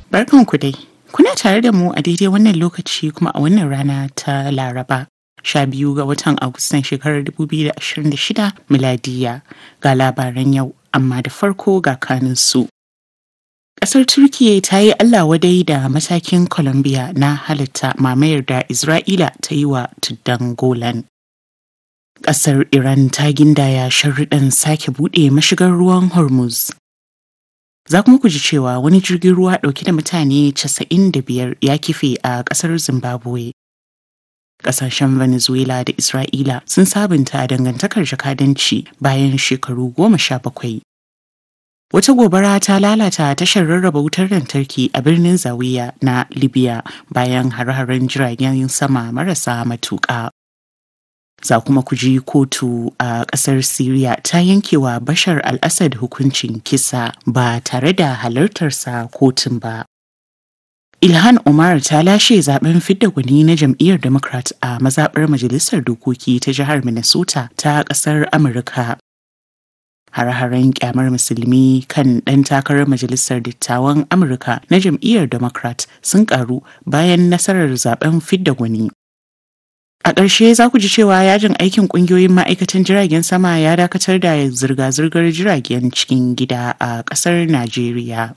Barkanku dai. Kuna tare da mu a daidai wannan lokaci kuma a wannan rana ta Laraba, 12 ga watan Agustan shekarar 2026 miladiya ga labaran yau, amma da farko ga kaninsu. Ƙasar Turkiyya ta yi Allah wadai da matakin Colombia na halitta mamayar da Isra'ila ta yi wa tuddan Golan. Ƙasar Iran ta gindaya sharuɗan sake buɗe mashigar ruwan Hormuz. Za kuma ku ji cewa wani jirgin ruwa ɗauke da mutane 95 ya kife a ƙasar Zimbabwe. Ƙasashen Venezuela da Isra'ila sun sabunta dangantakar jakadanci bayan shekaru 17. Wata gobara ta lalata tashar rarraba wutar lantarki a birnin Zawiya na Libya bayan hare-haren jiragen sama marasa matuƙa. Za kuma ku ji kotu a ƙasar Siriya ta yankewa Bashar al-Assad hukuncin kisa ba tare da halartarsa kotun ba. Ilhan Omar ta lashe zaben fidda gwani na jam'iyyar Democrat a mazaɓar Majalisar Dokoki ta jihar Minnesota ta ƙasar Amurka. Hare-haren kyamar musulmi kan ɗan takarar Majalisar Dattawan Amurka na jam'iyyar Democrat sun ƙaru bayan nasarar zaben fidda gwani. A ƙarshe za ku ji cewa yajin aikin ƙungiyoyin ma'aikatan jiragen sama ya dakatar da zirga-zirgar jiragen cikin gida a ƙasar Najeriya.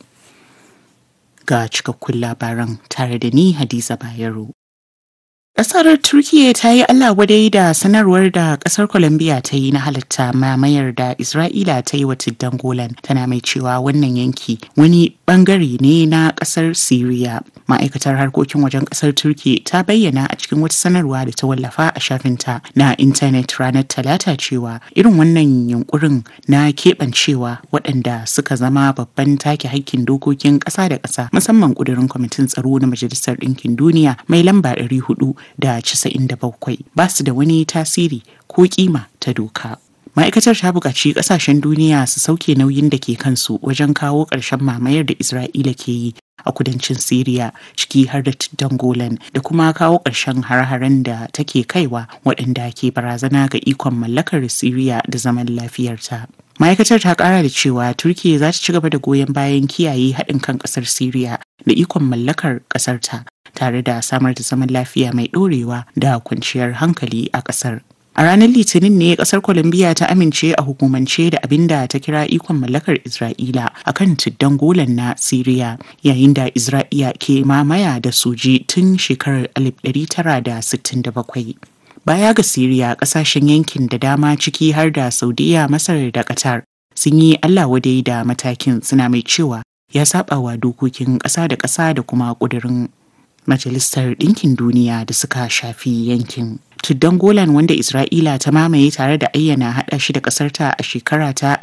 Ga cikakkun labaran tare da ni Hadiza Bayero. Ƙasar Turkiyya ta yi Allah wadai da sanarwar da ƙasar Colombia ta yi na halatta mamayar da Isra'ila ta yi wa tuddan Golan, tana mai cewa wannan yanki wani bangare ne na ƙasar Siriya. Ma'aikatar harkokin wajen ƙasar Turkiyya ta bayyana a cikin wata sanarwa da ta wallafa a shafinta na intanet ranar Talata cewa irin wannan yunkurin na keɓancewa waɗanda suka zama babban take haƙƙin dokokin ƙasa da ƙasa, musamman ƙudurin kwamitin tsaro na Majalisar Ɗinkin Duniya mai lamba 497 ba su da wani tasiri ko kima ta doka. Ma'aikatar ta buƙaci ƙasashen duniya su sauke nauyin da ke kansu wajen kawo ƙarshen mamayar da Isra'ila ke yi a kudancin Siriya, ciki har da tuddan Golan, da kuma kawo ƙarshen hare-haren da take kaiwa waɗanda ke barazana ga ikon mallakar Siriya da zaman lafiyarta. Ma'aikatar ta ƙara da cewa Turkiyya za ta ci gaba da goyon bayan kiyaye haɗin kan ƙasar Siriya da ikon mallakar ƙasarta, tare da samar da zaman lafiya mai ɗorewa da kwanciyar hankali a ƙasar. A ranar Litinin ne ƙasar Colombia ta amince a hukumance da abin da ta kira ikon mallakar Isra'ila a kan tuddan Golan na Siriya, yayin da Isra'ila ke mamaya da soji tun shekarar 1967. Baya ga Siriya, ƙasashen yankin da dama ciki har da Saudiya, Masar da Qatar sun yi Allah wadai da matakin, suna mai cewa ya saba wa dokokin ƙasa da ƙasa da kuma ƙudurin Majalisar Ɗinkin Duniya da suka shafi yankin. Tuddan Golan, wanda Isra'ila ta mamaye tare da ayyana haɗa shi da ƙasarta a shekara ta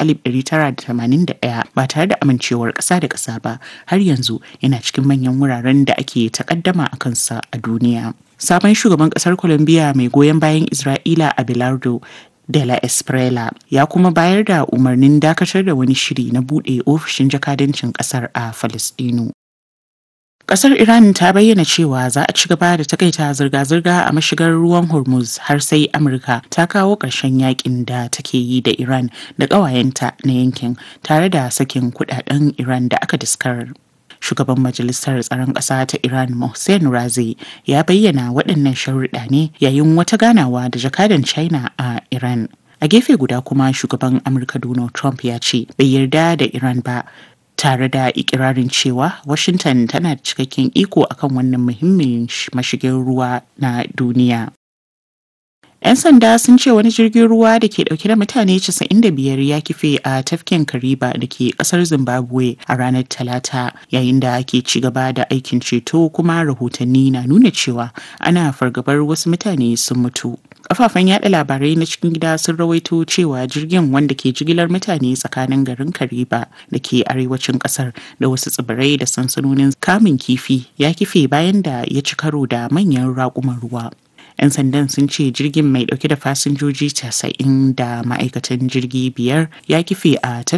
1981 ba tare da amincewar ƙasa da ƙasa ba, har yanzu yana cikin manyan wuraren da ake takaddama a kansa a duniya. Sabon shugaban ƙasar Colombia mai goyon bayan Isra'ila, Abelardo de la Espriella, ya kuma bayar da umarnin dakatar da wani shiri na buɗe ofishin jakadancin ƙasar a Falasɗinu. Ƙasar Iran ta bayyana cewa za a ci gaba da takaita zirga-zirga a mashigar ruwan Hormuz har sai Amurka ta kawo ƙarshen yakin da take yi da Iran da ƙawayenta na yankin, tare da sakin kudaden Iran da aka daskarar. Shugaban Majalisar Tsaron Ƙasa ta Iran, Mohsen Razi, ya bayyana waɗannan sharuɗa ne yayin wata ganawa da jakadan China a Iran. A gefe guda kuma, shugaban Amurka Donald Trump ya ce bai yarda da Iran ba, tare da ikirarin cewa Washington tana da cikakken iko akan wannan muhimmin mashigin ruwa na duniya. 'Yan sanda sun ce wani jirgin ruwa da ke dauke da mutane 95 ya kife a tafkin Kariba da ke kasar Zimbabwe a ranar Talata, yayin da ake ci gaba da aikin ceto, kuma rahotanni na nuna cewa ana fargabar wasu mutane sun mutu. Kafafen yada labarai na cikin gida sun rawaito cewa jirgin, wanda ke jigilar mutane tsakanin garin Kariba da ke arewacin kasar da wasu tsibirai da sansanonin kamun kifi, ya kife bayan da ya ci karo da manyan raƙuman ruwa. 'Yan sandan sun ce jirgin mai dauke da fasinjoji 90 da ma'aikatan jirgi 5 ya kife a